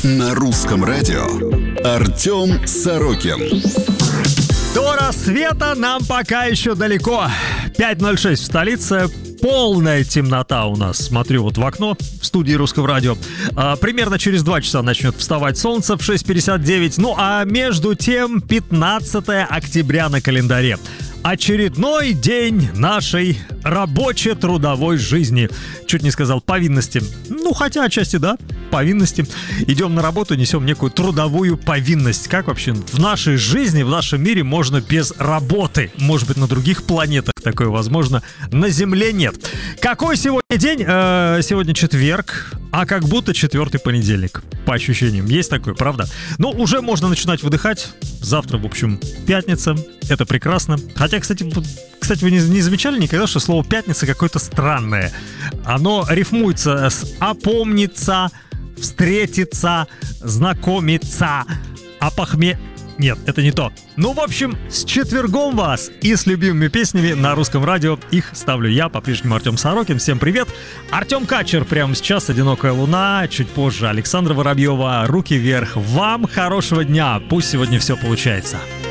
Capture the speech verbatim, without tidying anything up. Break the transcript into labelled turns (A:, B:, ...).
A: На русском радио Артем Сорокин.
B: До рассвета нам пока еще далеко. пять ноль шесть в столице. Полная темнота у нас. Смотрю вот в окно в студии Русского радио. а, Примерно через два часа начнет вставать солнце в шесть пятьдесят девять. Ну а между тем пятнадцатое октября на календаре. Очередной день нашей рабоче-трудовой жизни. Чуть не сказал повинности. Ну, хотя отчасти да, повинности. Идем на работу, несем некую трудовую повинность. Как вообще в нашей жизни, в нашем мире можно без работы? Может быть, на других планетах такое возможно. На Земле нет. Какой сегодня день? Э, сегодня четверг, а как будто четвертый понедельник. По ощущениям. Есть такое, правда? Но уже можно начинать выдыхать. Завтра, в общем, пятница. Это прекрасно. Хотя, кстати, кстати, вы не, не замечали никогда, что слово «пятница» какое-то странное? Оно рифмуется с «опомниться», «встретиться», «знакомиться», «опохме...» Нет, это не то. Ну, в общем, с четвергом вас и с любимыми песнями на русском радио. Их ставлю я, по-прежнему Артем Сорокин. Всем привет. Артем Качер прямо сейчас, «Одинокая луна». Чуть позже Александра Воробьева, «Руки вверх». Вам хорошего дня. Пусть сегодня все получается.